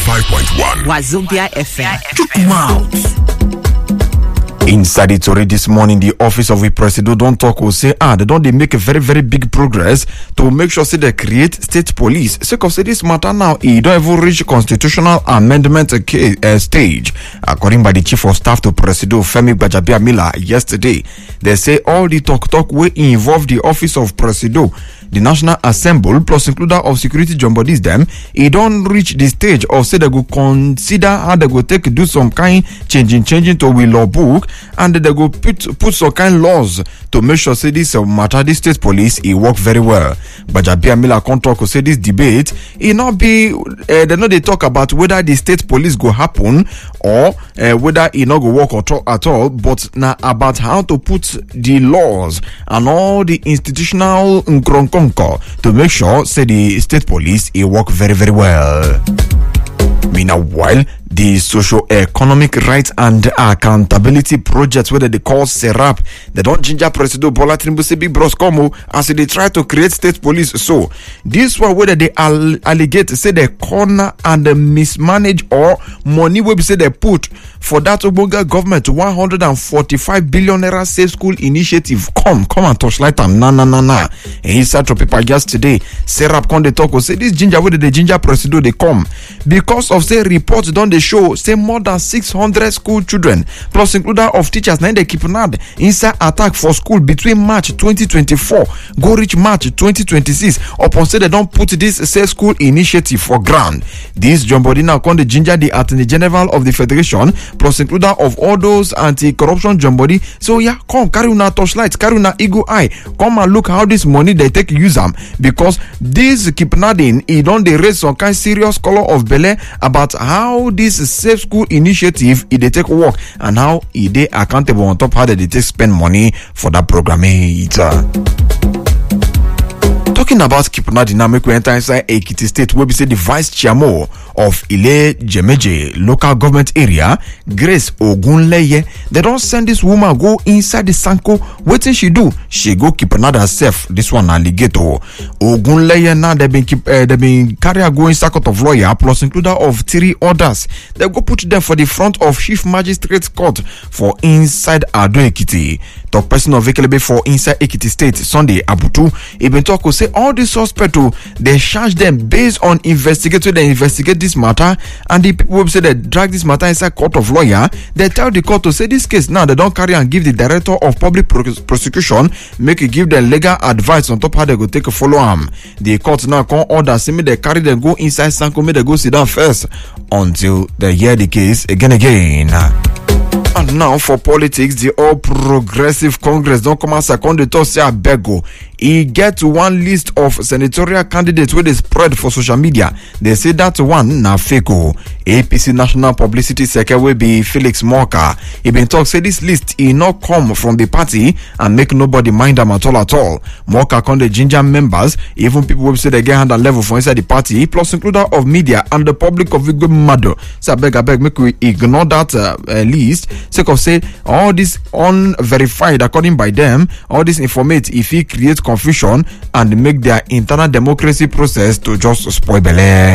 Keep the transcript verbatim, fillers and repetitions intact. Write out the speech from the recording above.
ninety-five point one. Wazobia F M. Chook mouth. Inside it already this morning, the office of the president don't talk or say ah they don't they make a very very big progress to make sure say they create state police. So cause this matter now it don't even reach constitutional amendment uh, stage. According by the chief of staff to President Femi Gbajabiamila yesterday, they say all the talk talk will involve the office of president, the National Assembly plus includer of security joint bodies them. It don't reach the stage of say they go consider how they go take do some kind changing changing to we law book. And they go put put some kind of laws to make sure say this uh, matter this state police it work very well. But Gbajabiamila can't talk or say this debate it not be uh, they know they talk about whether the state police go happen or uh, whether it not go work at all, at all but now about how to put the laws and all the institutional nkronkonko to make sure say the state police it work very very well. Meanwhile, the socio-economic rights and accountability project, whether they call SERAP, they don't ginger President Bola Tinubu say big bros come as they try to create state police. So this one whether they all allegate say they corner and they mismanage or money will be say they put for that Ogbonga government one hundred forty-five billion naira safe school initiative. Come, come and touchlight them. Na na na na. And inside to people yesterday, SERAP come they talk or say this ginger whether the ginger President they come because of say reports done they show say more than six hundred school children plus includer of teachers now they keep nad inside attack for school between March twenty twenty-four go reach March twenty twenty-six upon say they don't put this safe school initiative for ground. This John Body now called the ginger the Attorney General of the Federation plus includer of all those anti-corruption John Body. So yeah, come carry una torchlight, carry una eagle eye, come and look how this money they take use them because this keep nadding it don't they raise some kind serious color of belly about how this safe school initiative it they take work and how it they accountable on top how they take spend money for that program. Talking about Kipuna dynamic, we enter inside Ekiti State where we say the vice chairman of Ile Jemeje local government area, Grace Ogunleye, they don't send this woman go inside the Sanko. What did she do? She go Kipuna herself. This one alligator. Ogunleye now they been keep uh, they been carry her go inside court of lawyer plus includer of three others. They go put them for the front of Chief Magistrate Court for inside Ado Ekiti. Talk person of Ekelebe for inside Ekiti State Sunday Abutu. Even talk say all the suspects they charge them based on investigator they investigate this matter and the people who say they drag this matter inside court of lawyer they tell the court to say this case now they don't carry and give the director of public prosecution make it give them legal advice on top how they go take a follow arm. The court now can order say me they carry them go inside Sanko me they go sit down first until they hear the case again again. And now for politics, the All Progressive Congress don't come out second the talk say abego. He get one list of senatorial candidates where they spread for social media. They say that one na fake. A P C National Publicity Secretary will be Felix Morka. He been talk say this list he not come from the party and make nobody mind them at all at all. Morka con the ginger members, even people will say they get hand and level for inside the party, plus includer of media and the public of Igwe Mado. So I beg, I beg, make we ignore that uh, uh, list. Sake of say all this unverified according by them, all this informate if he create confusion and make their internal democracy process to just spoil belle.